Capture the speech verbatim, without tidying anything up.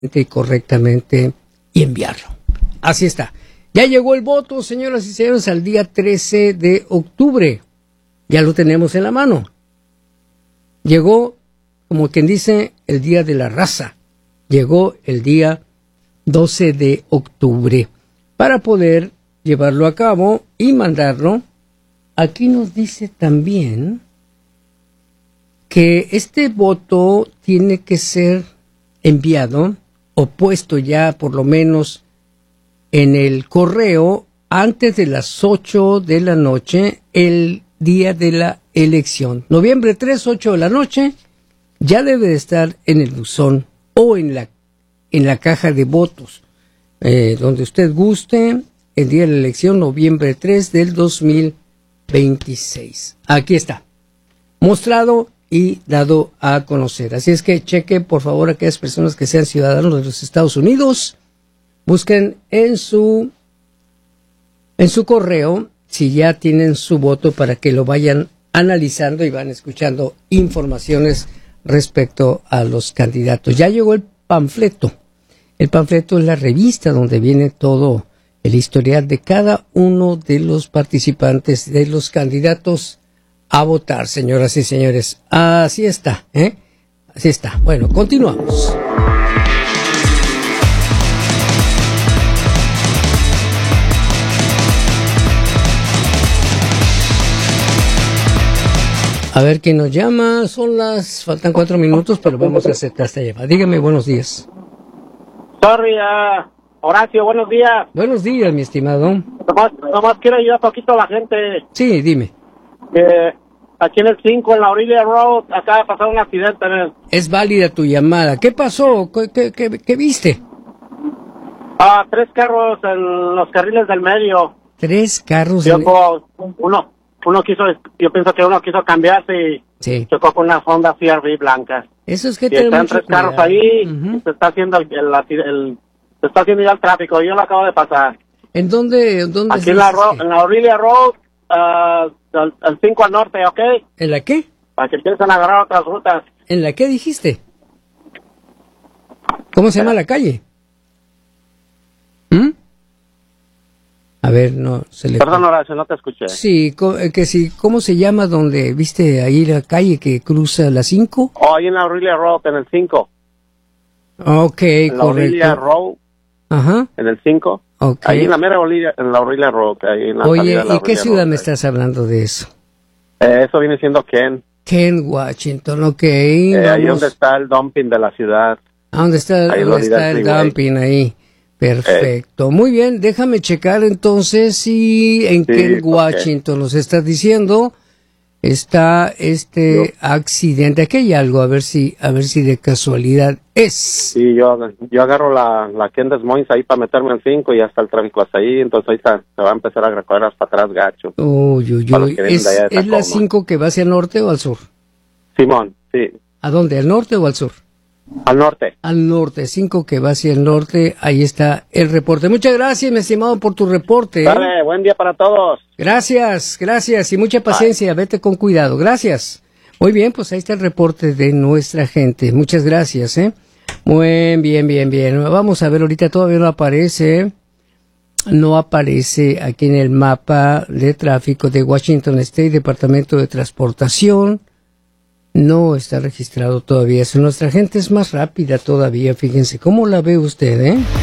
y correctamente y enviarlo. Así está. Ya llegó el voto, señoras y señores, al día trece de octubre. Ya lo tenemos en la mano. Llegó, como quien dice, el día de la raza. Llegó el día doce de octubre para poder llevarlo a cabo y mandarlo. Aquí nos dice también que este voto tiene que ser enviado o puesto ya por lo menos en el correo antes de las ocho de la noche el día de la elección. Noviembre tres, ocho de la noche, ya debe de estar en el buzón o en la, en la caja de votos, eh, donde usted guste, el día de la elección, noviembre tres del dos mil veintiséis. Aquí está, mostrado y dado a conocer. Así es que cheque, por favor, a aquellas personas que sean ciudadanos de los Estados Unidos, busquen en su, en su correo si ya tienen su voto para que lo vayan analizando y van escuchando informaciones respecto a los candidatos. Ya llegó el panfleto. El panfleto es la revista donde viene todo el historial de cada uno de los participantes, de los candidatos a votar, señoras y señores. Así está, ¿eh? Así está. Bueno, continuamos. A ver quién nos llama. Son las... Faltan cuatro minutos, pero vamos a aceptar esta llamada. Dígame, buenos días. Sorry, uh, Horacio, buenos días. Buenos días, mi estimado. Nomás, nomás quiero ayudar un poquito a la gente. Sí, dime. Eh, aquí en el cinco, en la Aurelia Road, acaba de pasar un accidente. En el... Es válida tu llamada. ¿Qué pasó? ¿Qué, qué, qué, qué viste? Ah, tres carros en los carriles del medio. Tres carros. Yo, en... uno, uno quiso, yo pienso que uno quiso cambiarse y sí. chocó con una Honda C R V blanca. Eso es que y están tres cuidado. carros ahí, uh-huh. se está haciendo el, el, el, se está haciendo ya el tráfico, yo lo acabo de pasar. ¿En dónde? dónde Aquí en la, ro- en la Aurelia Road, uh, al, al cinco al norte, ¿ok? ¿En la qué? Para que empiecen a agarrar otras rutas. ¿En la qué dijiste? ¿Cómo se llama la calle? ¿Mm? A ver, no se le... Perdón, Horacio, no te escuché. Sí, que sí, ¿cómo se llama donde viste ahí la calle que cruza la cinco? Oh, ahí en la Aurelia Road, en el cinco. Ok, en la correcto. Aurelia Road, ajá, en el cinco. Okay. Ahí en la mera Aurelia, en la Aurelia Road. Ahí en la Oye, de la ¿y qué ciudad Road, me ahí. estás hablando de eso? Eh, eso viene siendo Ken. Ken, Washington, ok. Eh, vamos. ahí donde está el dumping de la ciudad. ¿A dónde está, ahí dónde está el freeway. dumping ahí? Perfecto. Eh. Muy bien, déjame checar entonces si en sí, Ken, Washington, okay. Nos estás diciendo, está este yo. accidente. Aquí hay algo, a ver si, a ver si de casualidad es. Sí, yo, yo agarro la, la Ken Des Moines ahí para meterme al cinco y ya está el tráfico hasta ahí, entonces ahí está, se va a empezar a recoger hasta atrás gacho. Uy, uy, uy. ¿Es, ¿es la cinco que va hacia el norte o al sur? Simón, sí. ¿A dónde? ¿Al norte o al sur? Al norte. Al norte, cinco que va hacia el norte, ahí está el reporte. Muchas gracias, mi estimado, por tu reporte. Dale, ¿eh? Buen día para todos. Gracias, gracias y mucha paciencia, Bye. Vete con cuidado, gracias. Muy bien, pues ahí está el reporte de nuestra gente, muchas gracias, ¿eh? Muy bien, bien, bien. Vamos a ver, ahorita todavía no aparece, no aparece aquí en el mapa de tráfico de Washington State, Departamento de Transportación. No está registrado todavía. Nuestra gente es más rápida todavía, fíjense. ¿Cómo la ve usted, eh?